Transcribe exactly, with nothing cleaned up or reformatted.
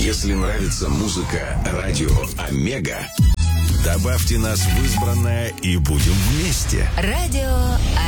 Если нравится музыка радио Омега, добавьте нас в избранное и будем вместе. Радио